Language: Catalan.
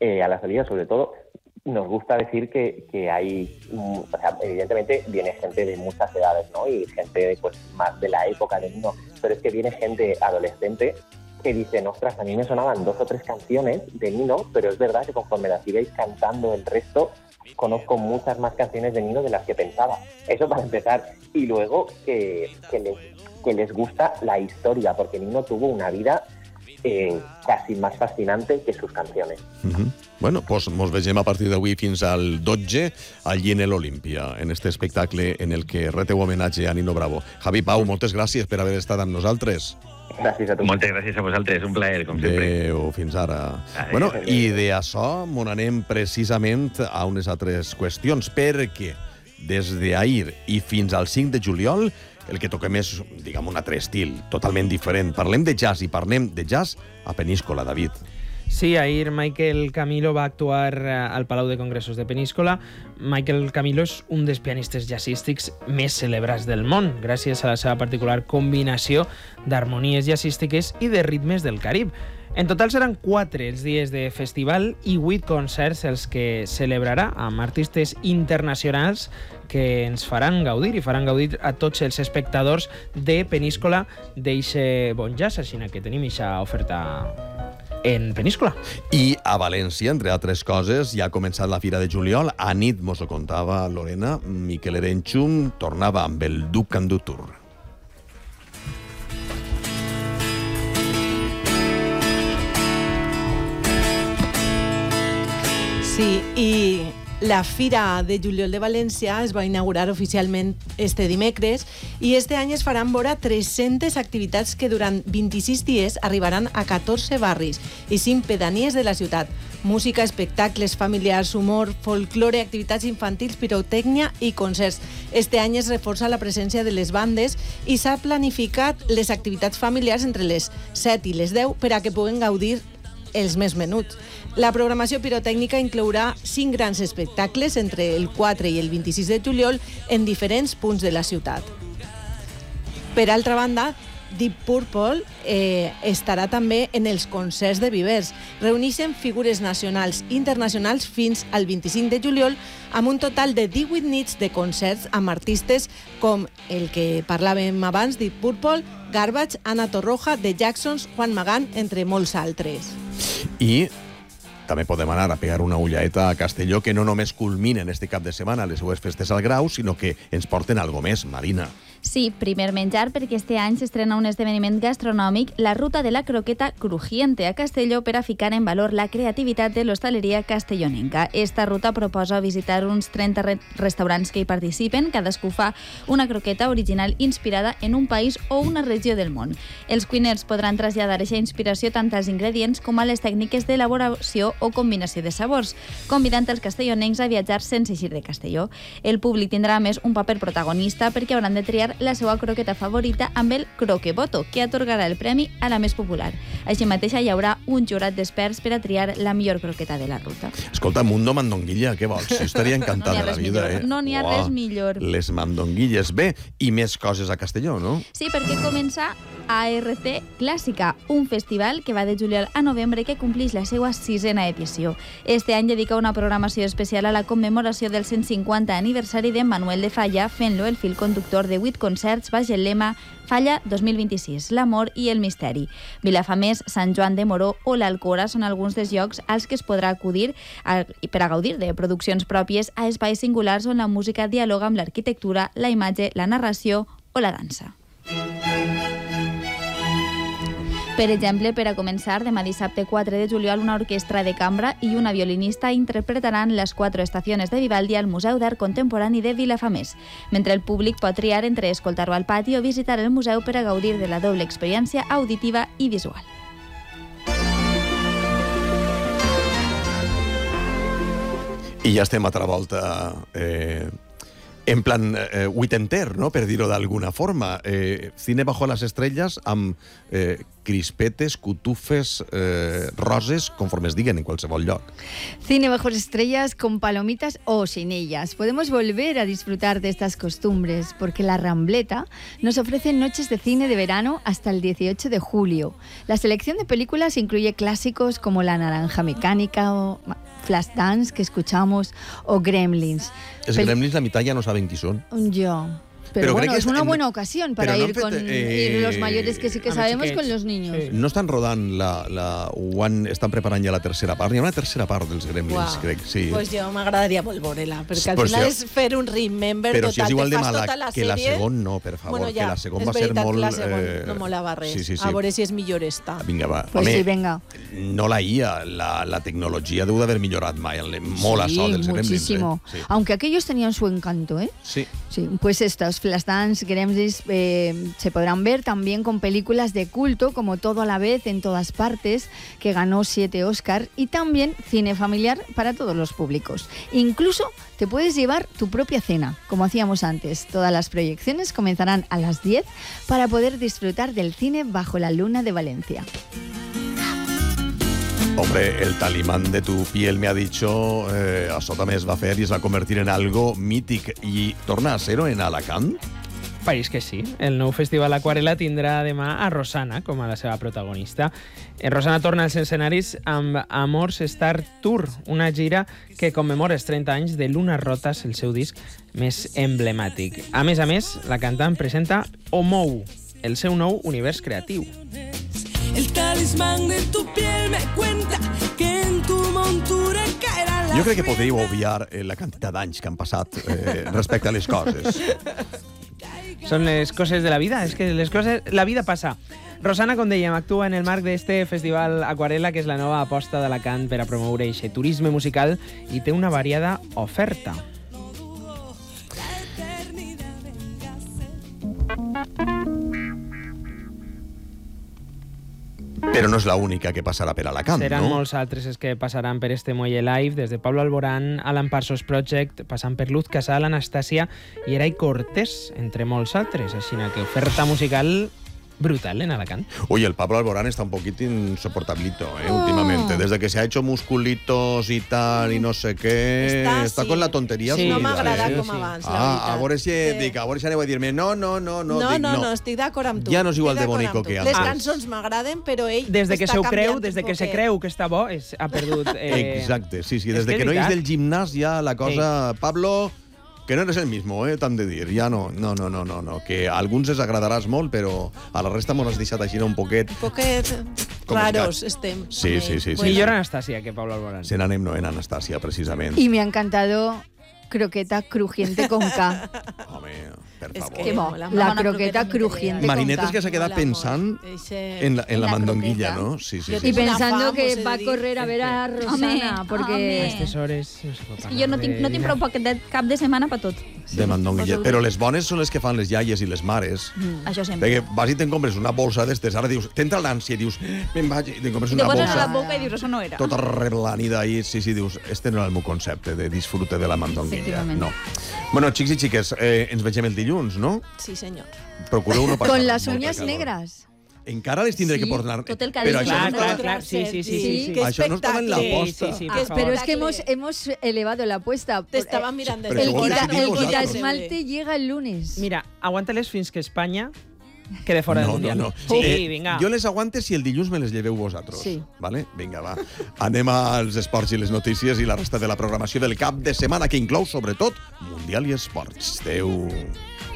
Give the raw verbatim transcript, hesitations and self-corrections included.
eh, a la salida, sobre todo, nos gusta decir que, que hay, o sea, evidentemente viene gente de muchas edades, ¿no? Y gente pues más de la época de Nino, pero es que viene gente adolescente que dicen, ostras, a mí me sonaban dos o tres canciones de Nino, pero es verdad que conforme las ibais cantando el resto, conozco muchas más canciones de Nino de las que pensaba. Eso para empezar. Y luego que, que, les, que les gusta la historia, porque Nino tuvo una vida eh, casi más fascinante que sus canciones. Uh-huh. Bueno, doncs mos vegem a partir d'avui fins al dotze allí en l'Olímpia, en este espectacle en el que reteu homenatge a Nino Bravo. Javi, Pau, moltes gràcies per haver estat amb nosaltres. Gràcies a tu. Moltes gràcies a vosaltres, un plaer, com sempre. Adéu, fins ara. Adéu. Bueno, i d'això m'on anem precisament a unes altres qüestions, perquè des d'ahir i fins al cinc de juliol el que toquem és, diguem, un altre estil, totalment diferent. Parlem de jazz i parlem de jazz a Peníscola, David. Sí, ahir Michael Camilo va actuar al Palau de Congressos de Peníscola. Michael Camilo és un dels pianistes jazzístics més celebrats del món, gràcies a la seva particular combinació d'harmonies jazzístiques i de ritmes del Carib. En total seran quatre els dies de festival i vuit concerts els que celebrarà amb artistes internacionals que ens faran gaudir i faran gaudir a tots els espectadors de Peníscola d'eixe bon jazz, així que tenim eixa oferta en Peníscola. I a València, entre altres coses, ja ha començat la Fira de Juliol. A nit, mos ho contava Lorena, Miquel Erenchum tornava amb el Duc Candu Tour. Sí, i la Fira de Juliol de València es va inaugurar oficialment este dimecres i este any es faran vora tres-centes activitats que durant vint-i-sis dies arribaran a catorze barris i cinc pedanies de la ciutat. Música, espectacles familiars, humor, folklore, activitats infantils, pirotècnia i concerts. Este any es reforça la presència de les bandes i s'ha planificat les activitats familiars entre les set i les deu per a que puguen gaudir els més menuts. La programació pirotècnica inclourà cinc grans espectacles entre el quatre i el vint-i-sis de juliol en diferents punts de la ciutat. Per altra banda, Deep Purple eh, estarà també en els concerts de Vivers. Reuneixen figures nacionals i internacionals fins al vint-i-cinc de juliol amb un total de divuit nits de concerts amb artistes com el que parlàvem abans, Deep Purple, Garbage, Ana Torroja, The Jacksons, Juan Magán, entre molts altres. I també podem anar a pegar una ullaeta a Castelló, que no només culminen este cap de setmana les seues festes al Grau, sinó que ens porten algo més, Marina. Sí, primer menjar, perquè este any s'estrena un esdeveniment gastronòmic, la ruta de la croqueta crujiente a Castelló, per a ficar en valor la creativitat de l'hostaleria castellonenca. Esta ruta proposa visitar uns trenta re restaurants que hi participen, cadascú fa una croqueta original inspirada en un país o una regió del món. Els cuiners podran traslladar aquesta inspiració tant als ingredients com a les tècniques d'elaboració o combinació de sabors, convidant els castellonencs a viatjar sense eixir de Castelló. El públic tindrà més un paper protagonista perquè hauran de triar la seva croqueta favorita amb el croqueboto, que atorgarà el premi a la més popular. Així mateix hi haurà un jurat d'experts per a triar la millor croqueta de la ruta. Escolta, Mundo Mandonguilla, què vols? Jo estaria encantada no de la vida, millor. eh? No n'hi ha Uah, res millor. Les mandonguilles. Bé, i més coses a Castelló, no? Sí, perquè comença A R C Clàssica, un festival que va de juliol a novembre que compleix la seva sisena edició. Este any dedica una programació especial a la commemoració del cent cinquanta aniversari de Manuel de Falla, fent-lo el fil conductor de vuit concerts baix el lema Falla dos mil vint-i-sis, l'amor i el misteri. Vilafamés, Sant Joan de Moró o l'Alcora són alguns dels llocs als que es podrà acudir a, per a gaudir de produccions pròpies a espais singulars on la música dialoga amb l'arquitectura, la imatge, la narració o la dansa. Per exemple, per a començar, demà dissabte quatre de juliol, una orquestra de cambra i una violinista interpretaran les quatre estacions de Vivaldi al Museu d'Art Contemporani de Vilafamés, mentre el públic pot triar entre escoltar-ho al pati o visitar el museu per a gaudir de la doble experiència auditiva i visual. I ja estem a altra volta eh, En plan eh, huitenter, no?, per dir-ho d'alguna forma. Eh, cine bajo las estrellas amb eh, crispetes, cutufes, eh, roses, conforme es diguen en qualsevol lloc. Cine bajo las estrellas con palomitas o sin ellas. Podemos volver a disfrutar de estas costumbres porque la Rambleta nos ofrece noches de cine de verano hasta el dieciocho de julio. La selección de películas incluye clásicos como La Naranja Mecánica o Flashdance, que escuchamos, o Gremlins. Els Pel- Gremlins, la mitad ya no saben qui són. Yo. Pero, Pero bueno, creo que es una en- buena ocasión para pero no ir han con fet, eh, ir los mayores que sí que amb sabemos xiquets. con los niños. Sí. No estan rodant la... la ho han, estan preparant ja la tercera part. Hi ha una tercera part dels Gremlins, Uau. crec. Sí. Pues jo m'agradaria molt veure-la, perquè al Pues final jo- és fer un remember Però total. si és igual te de fas mala tota la que la sèrie. segon, no, per favor, Bueno, ja, que la segon és va ser veritat molt... que la segon eh, no molava res. Sí, sí, sí. A veure si és millor esta. Vinga, va. Pues Home, sí, venga. no la I A, la, la tecnologia deu d'haver millorat mai. Molt a Sí, so dels Gremlins. muchísimo. Eh? Sí. Aunque aquellos tenían su encanto, ¿eh? Sí. Sí, pues estos Flashdance, Gremlins eh, se podrán ver también con películas de culto como Todo a la vez en todas partes, que ganó siete Oscar, y también cine familiar para todos los públicos. Incluso te puedes llevar tu propia cena, como hacíamos antes. Todas las proyecciones comenzarán a las diez para poder disfrutar del cine bajo la luna de Valencia. Hombre, el talimán de tu piel me ha dicho, eh, això també es va fer i es va convertir en algo mític. I torna a ser-ho en Alacant? País que sí. El nou Festival Aquarela tindrà demà a Rosana com a la seva protagonista. Eh, Rosana torna als escenaris amb Amors Star Tour, una gira que commemora els trenta anys de Luna Rotas, el seu disc més emblemàtic. A més a més, la cantant presenta Omou, el seu nou univers creatiu. El talismán de tu piel me cuenta que en tu montura caerá la... Jo crec que podríeu obviar eh, la quantitat d'anys que han passat eh, respecte a les coses. Són les coses de la vida, és que les coses... La vida passa. Rosana, com dèiem, actua en el marc d'este Festival Aquarela, que és la nova aposta d'Alacant per a promoure eixe turisme musical i té una variada oferta. Però no és l'única que passarà per Alacant, Seran no? molts altres els que passaran per este Muelle Live, des de Pablo Alborán, Alan Parsons Project, passant per Luz Casal, Anastasia i Eray Cortés, entre molts altres. Així que oferta musical brutal en Alacant. Oye, el Pablo Alborán está un poquito insoportablito, ¿eh? Oh. Últimamente. Desde que se ha hecho musculitos y tal y no sé qué. Està, Está sí. con la tontería Sí, No subida, m'agrada ¿eh? com sí. abans, la Ah, veritat. a veure si, Sí. dic, a veure si aneu a dir-me no, no, no, no, No, dic, no, no, estic d'acord amb tu. Ja no és igual Estic de d'acord bonico amb tu. que Les antes. cançons m'agraden, però ell Des de que està se ho creu, canviant des de un que se poquet. creu que està bo, és, ha perdut... Eh... Exacte, sí, sí. és Des de que que és no és veritat. del gimnàs ja la cosa... Pablo, que no eres el mismo, eh, t'han de dir. Ja no, no, no, no, no, no. Que a alguns els agradaràs molt, però a la resta m'ho has deixat així un poquet... Un poquet raros estem. Sí, amb sí, ell. sí, sí. Bueno, Millor Anastasia que Pablo Alborán. Se n'anem no en Anastasia, precisament. Y me ha encantado croqueta crujiente con K. Home, per és favor. que Qué bo. mola, La mola, croqueta croqueta crujiente con Marinetes K. que s'ha quedat Mola pensant molt. Eixe- en la, en la la mandonguilla, croqueta. ¿no? Sí, sí, Jo sí. Y tinc sí. una pensando fam, que us he va a de dir. correr a ver a Rosana, Home, porque... A home. aquestes hores no se pot És parlar que jo no tinc, no tinc de- prou poquet cap de setmana per tot. De mandonguilla. Però les bones són les que fan les iaies i les mares. Això sempre. Perquè vas i te'n compres una bolsa d'estes, ara dius, t'entra l'ànsia i dius, me'n vaig, i te'n compres I te una posen a la bolsa boca i dius, això no era. tota reblanida ahí, sí, sí, dius, este no era el meu concepte de disfrute de la mandonguilla. Efectivament. No. Bueno, xics i xiques, eh, ens vegem el dilluns, no? Sí, senyor. Procureu no passar Con las molta uñas calor. negras. Encara les tindré Sí, que portar. tot el que ha Però dit. això no Clar, estava... clar, clar, sí, sí, sí, sí, sí. Que Això no estava en la espectacle. posta. Sí, sí, Que por favor. Pero es que hemos, espectacle. hemos elevado la apuesta. T'estava mirant des Però El, això vol fora. dir quita, que el dic quita vosaltres. esmalte llega el lunes. Mira, aguanta-les fins que Espanya quede fora del No, no, Mundial. no. Sí, Eh, vinga. Jo les aguante si el dilluns me les lleveu vosaltres. Sí. Vale? Vinga, va. Anem als esports i les notícies i la resta de la programació del cap de setmana, que inclou, sobretot, Mundial i esports. Adéu.